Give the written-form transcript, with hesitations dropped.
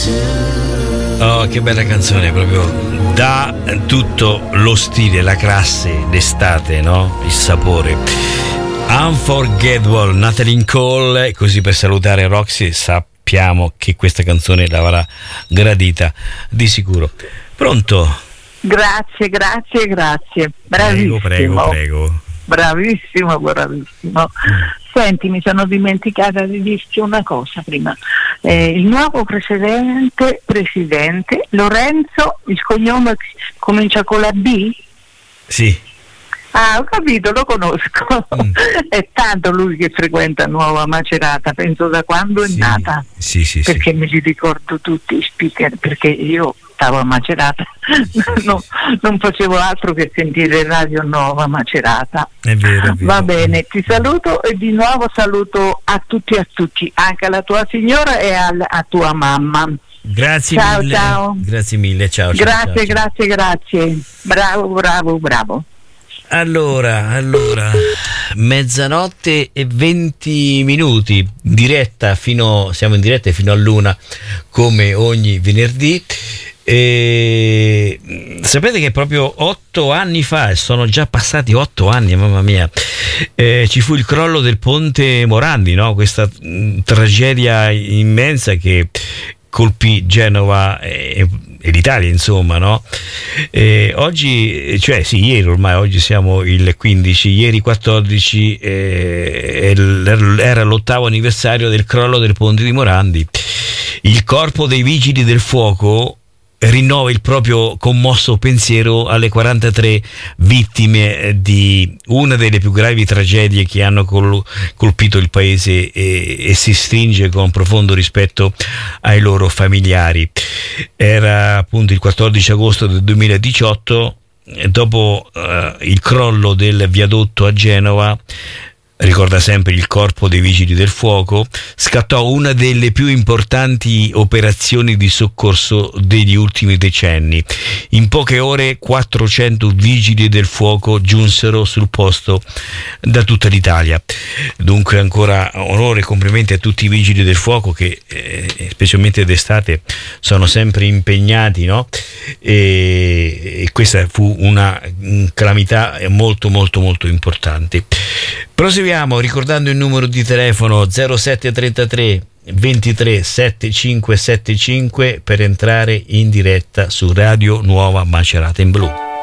Oh, che bella canzone, proprio dà tutto lo stile, la classe d'estate, no? Il sapore. Unforgettable, Natalie Cole, così per salutare Roxy, sappiamo che questa canzone l'avrà gradita di sicuro. Pronto? Grazie. Bravissimo. Prego. Bravissimo. Senti, mi sono dimenticata di dirti una cosa prima. Il nuovo presidente Lorenzo, il cognome comincia con la B? Sì. Ah, ho capito, lo conosco. È tanto lui che frequenta Nuova Macerata, penso da quando è nata. Sì. Perché me li ricordo tutti i speaker, perché io stavo a Macerata, non facevo altro che sentire Radio Nuova Macerata. È vero. Va bene, ti saluto e di nuovo saluto a tutti, anche alla tua signora e a tua mamma. Grazie mille. Ciao. Grazie mille, ciao. Grazie. Bravo. Allora, mezzanotte e 20 minuti, siamo in diretta fino all'1 come ogni venerdì. E sapete che proprio 8 anni fa, sono già passati 8 anni, mamma mia, ci fu il crollo del ponte Morandi, no? Questa tragedia immensa che colpì Genova e l'Italia, insomma, no? Oggi, oggi siamo il 15, ieri 14 era l'8º anniversario del crollo del ponte di Morandi. Il corpo dei vigili del fuoco rinnova il proprio commosso pensiero alle 43 vittime di una delle più gravi tragedie che hanno colpito il paese e si stringe con profondo rispetto ai loro familiari. Era appunto il 14 agosto del 2018, dopo il crollo del viadotto a Genova. Ricorda sempre il corpo dei vigili del fuoco, scattò una delle più importanti operazioni di soccorso degli ultimi decenni. In poche ore 400 vigili del fuoco giunsero sul posto da tutta l'Italia. Dunque ancora onore e complimenti a tutti i vigili del fuoco che specialmente d'estate sono sempre impegnati, no? E questa fu una calamità molto importante. Proseguiamo ricordando il numero di telefono 0733 23 7575 per entrare in diretta su Radio Nuova Macerata in Blu.